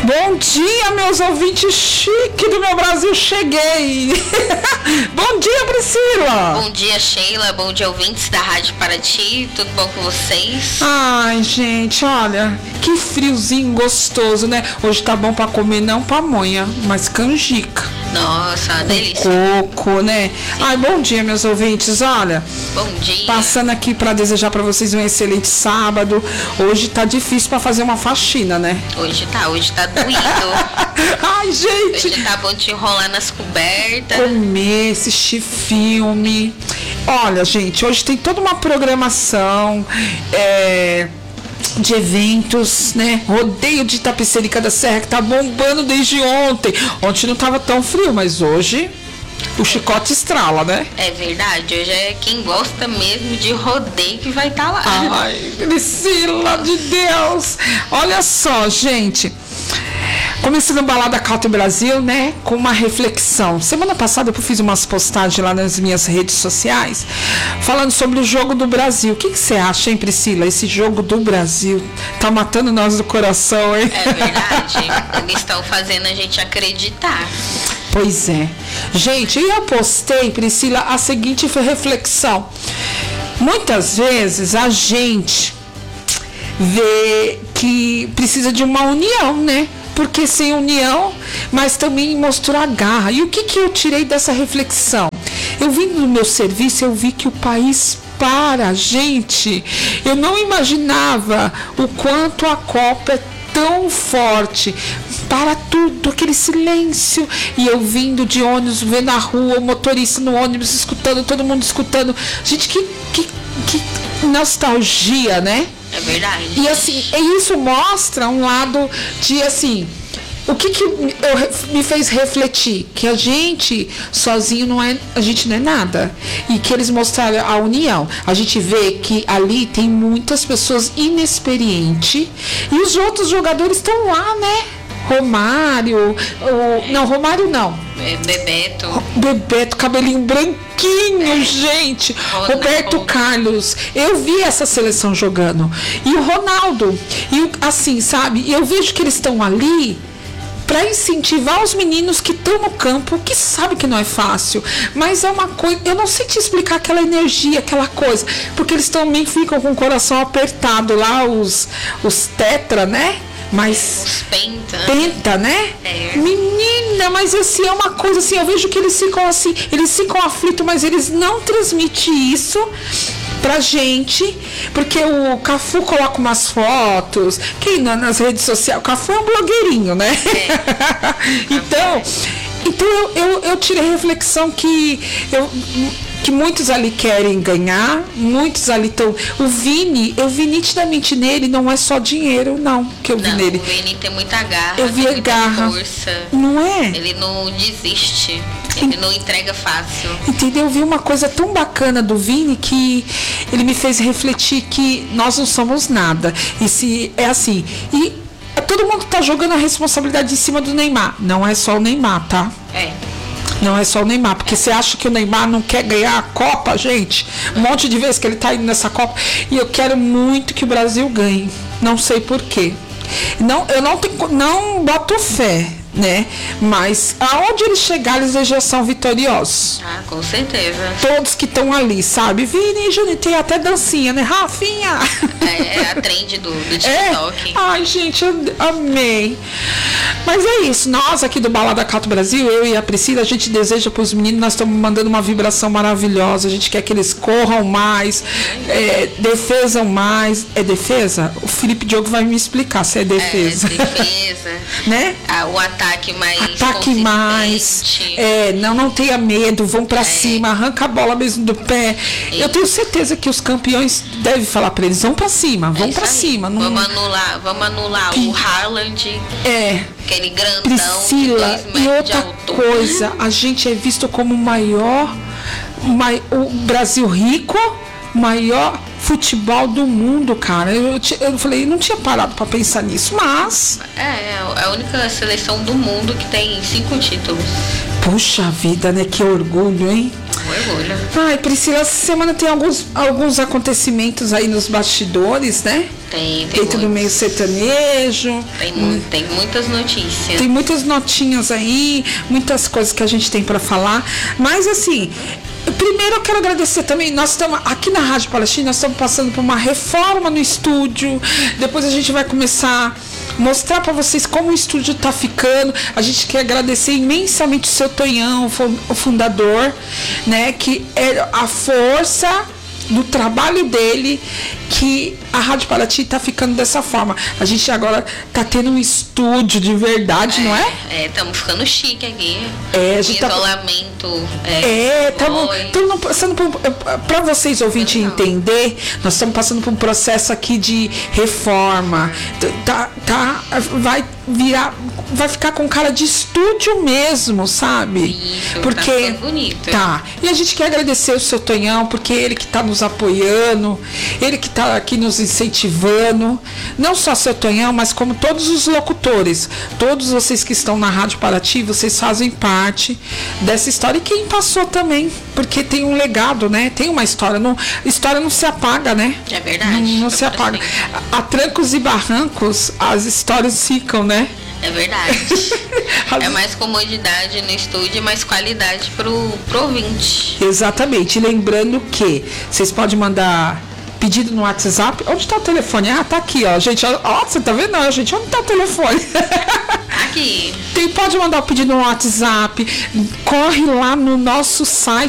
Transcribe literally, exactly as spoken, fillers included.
Bom dia, meus ouvintes chique do meu Brasil, cheguei. Bom dia, Priscila. Bom dia, Sheila. Bom dia, ouvintes da Rádio Paraty. Tudo bom com vocês? Ai, gente, olha, que friozinho gostoso, né? Hoje tá bom pra comer, não pamonha, mas canjica. Nossa, uma delícia. Coco, né? Sim. Ai, bom dia, meus ouvintes, olha. Bom dia. Passando aqui pra desejar pra vocês um excelente sábado. Hoje tá difícil pra fazer uma faxina, né? Hoje tá, hoje tá doído. Ai, gente. Hoje tá bom de enrolar nas cobertas. Comer, assistir filme. Olha, gente, hoje tem toda uma programação é, de eventos, né? Rodeio de Itapecerica da Serra que tá bombando desde ontem. Ontem não tava tão frio, mas hoje o chicote estrala, né? É verdade, hoje é quem gosta mesmo de rodeio que vai estar tá lá. Ai, Priscila de Deus! Olha só, gente. Começando o Balada Country Brasil, né, com uma reflexão. Semana passada eu fiz umas postagens lá nas minhas redes sociais falando sobre o jogo do Brasil. O que que você acha, hein, Priscila? Esse jogo do Brasil tá matando nós do coração, hein? É verdade. Eles estão fazendo a gente acreditar. Pois é. Gente, eu postei, Priscila, a seguinte reflexão. Muitas vezes a gente vê que precisa de uma união, né? Porque sem união, mas também mostrou a garra. E o que que eu tirei dessa reflexão? Eu vim no meu serviço, eu vi que o país para, gente. Eu não imaginava o quanto a Copa é tão forte. Para tudo, aquele silêncio. E eu vindo de ônibus, vendo a rua, o motorista no ônibus, escutando, todo mundo escutando. Gente, que, que, que nostalgia, né? É verdade. E assim, isso mostra um lado de assim, o que que eu, me fez refletir? Que a gente sozinho não é, a gente não é nada. E que eles mostraram a união. A gente vê que ali tem muitas pessoas inexperientes e os outros jogadores estão lá, né? Romário, o, não, Romário não. É, Bebeto. Bebeto, cabelinho branquinho, é. gente. Ronaldo. Roberto Carlos. Eu vi essa seleção jogando. E o Ronaldo. E assim, sabe? Eu vejo que eles estão ali para incentivar os meninos que estão no campo, que sabe que não é fácil, mas é uma coisa, eu não sei te explicar aquela energia, aquela coisa, porque eles também ficam com o coração apertado lá, os, os tetra, né? Mas os penta, penta, né? É. Menina, mas assim, é uma coisa assim, eu vejo que eles ficam assim, eles ficam aflitos, mas eles não transmitem isso pra gente, porque o Cafu coloca umas fotos, quem nas redes sociais, o Cafu é um blogueirinho, né? É. então, então eu, eu, eu tirei a reflexão que eu que muitos ali querem ganhar, muitos ali estão. O Vini, eu vi nitidamente nele, não é só dinheiro, não, que eu vi não, nele. O Vini tem muita garra, eu vi tem a garra. Força. Não é? Ele não desiste, ele não entrega fácil. Entendeu? Eu vi uma coisa tão bacana do Vini que ele me fez refletir que nós não somos nada. E se é assim. E todo mundo tá jogando a responsabilidade em cima do Neymar. Não é só o Neymar, tá? É. Não é só o Neymar, porque você acha que o Neymar não quer ganhar a Copa, gente? Um monte de vezes que ele tá indo nessa Copa. E eu quero muito que o Brasil ganhe. Não sei por quê. Não, eu não, tenho, não boto fé, né? Mas aonde eles chegarem, eles já são vitoriosos. Ah, com certeza. Todos que estão ali, sabe? Vini e Júnior, tem até dancinha, né? Rafinha! É, é a trend do, do TikTok. É? Ai, gente, eu amei. Mas é isso, nós aqui do Balada Country Brasil, eu e a Priscila, a gente deseja para os meninos, nós estamos mandando uma vibração maravilhosa, a gente quer que eles corram mais, é, defesam mais. É defesa? O Felipe Diogo vai me explicar se é defesa. É, defesa. né? Ah, o ataque mais Ataque mais. É, não, não tenha medo, vão para é. cima, arranca a bola mesmo do pé. E eu tenho certeza que os campeões devem falar para eles, vão para cima, vão é para cima. Não... Vamos anular, vamos anular P... o Haaland. É. Aquele grandão. Priscila, e outra coisa, a gente é visto como o maior, mai, o Brasil rico, maior futebol do mundo, cara. Eu, eu falei, não tinha parado para pensar nisso, mas... É, é a única seleção do mundo que tem cinco títulos. Puxa vida, né? Que orgulho, hein? Orgulho. Ai, Priscila, essa semana tem alguns, alguns acontecimentos aí nos bastidores, né? Tem, tem dentro do meio sertanejo. Tem, mu- tem muitas notícias. Tem muitas notinhas aí, muitas coisas que a gente tem para falar. Mas assim, primeiro eu quero agradecer também. Nós estamos aqui na Rádio Palestina, nós estamos passando por uma reforma no estúdio. Depois a gente vai começar a mostrar para vocês como o estúdio está ficando. A gente quer agradecer imensamente o seu Tonhão, o fundador, né, que é a força do trabalho dele, que a Rádio Paraty está ficando dessa forma. A gente agora está tendo um estúdio de verdade, É, não é? É, estamos ficando chique aqui. É, a gente tá- Isolamento. É, estamos foi. passando por. Para vocês ouvintes entender, nós estamos passando por um processo aqui de reforma. Tá, tá, vai virar. Vai ficar com cara de estúdio mesmo, sabe? Isso, porque tá ficando bonito. Tá. E a gente quer agradecer o seu Tonhão, porque ele que está nos apoiando, ele que está aqui nos incentivando. Não só seu Tonhão, mas como todos os locutores. Todos vocês que estão na Rádio Paraty, vocês fazem parte dessa história. E quem passou também, porque tem um legado, né? Tem uma história. Não, história não se apaga, né? É verdade. Não, não Eu se apaga. parece. A, a trancos e barrancos, as histórias ficam, né? É verdade. As- É mais comodidade no estúdio e mais qualidade pro, pro ouvinte. Exatamente. Lembrando que vocês podem mandar pedido no WhatsApp. Onde está o telefone? Ah, tá aqui, ó. Gente, ó, ó, você tá vendo? Não, gente, onde tá o telefone? Aqui. Tem, pode mandar o pedido no WhatsApp. Corre lá no nosso site.